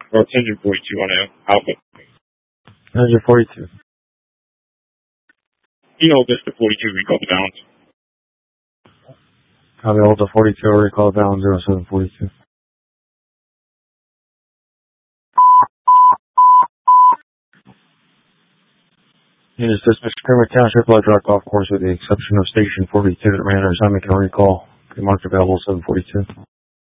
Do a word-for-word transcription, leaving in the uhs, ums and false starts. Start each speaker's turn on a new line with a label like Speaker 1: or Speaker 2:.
Speaker 1: Or it's engine forty-two on Alpha.
Speaker 2: Engine forty-two.
Speaker 1: You know, this the forty-two recall the balance.
Speaker 2: Copy, hold the forty-two, recall down zero seven forty-two. It is dismissed Kermit Township Blood Rock Golf Course with the exception of Station forty-two that ran our assignment can recall. Marked available seven forty-two.